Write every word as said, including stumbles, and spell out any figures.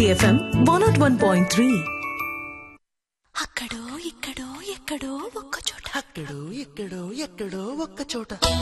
Bharati FM one not one point three. అక్కడో ఇక్కడో ఎక్కడో ఒక్క చోట అక్కడో ఎక్కడో ఎక్కడో ఒక్క చోట